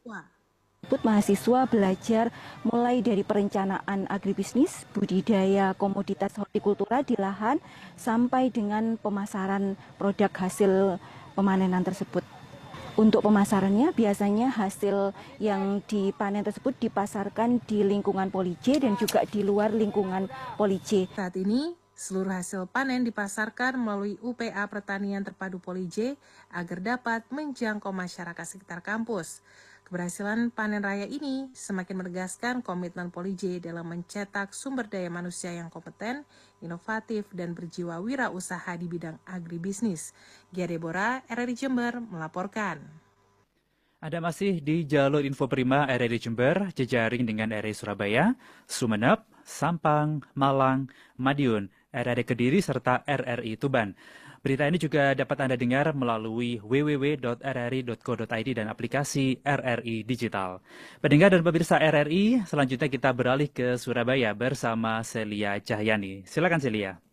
Wah, Mahasiswa belajar mulai dari perencanaan agribisnis, budidaya komoditas hortikultura di lahan, sampai dengan pemasaran produk hasil pemanenan tersebut. Untuk pemasarannya, biasanya hasil yang dipanen tersebut dipasarkan di lingkungan Poli J dan juga di luar lingkungan Poli J. saat ini seluruh hasil panen dipasarkan melalui UPA Pertanian Terpadu Poli J agar dapat menjangkau masyarakat sekitar kampus. Keberhasilan panen raya ini semakin menegaskan komitmen Poli J dalam mencetak sumber daya manusia yang kompeten, inovatif, dan berjiwa wirausaha di bidang agribisnis. Gia Deborah, RRI Jember, melaporkan. Anda masih di jalur info prima RRI Jember, jejaring dengan RRI Surabaya, Sumeneb, Sampang, Malang, Madiun, RRI Kediri, serta RRI Tuban. Berita ini juga dapat Anda dengar melalui www.rri.co.id dan aplikasi RRI Digital. Pendengar dan pemirsa RRI, selanjutnya kita beralih ke Surabaya bersama Celia Cahyani. Silakan Celia.